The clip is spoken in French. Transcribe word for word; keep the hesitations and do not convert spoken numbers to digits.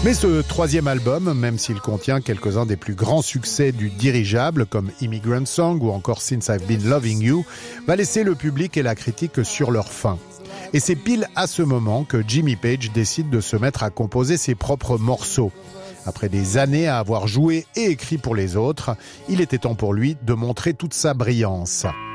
Mais ce troisième album, même s'il contient quelques-uns des plus grands succès du dirigeable, comme Immigrant Song ou encore Since I've Been Loving You, va laisser le public et la critique sur leur faim. Et c'est pile à ce moment que Jimmy Page décide de se mettre à composer ses propres morceaux. Après des années à avoir joué et écrit pour les autres, il était temps pour lui de montrer toute sa brillance.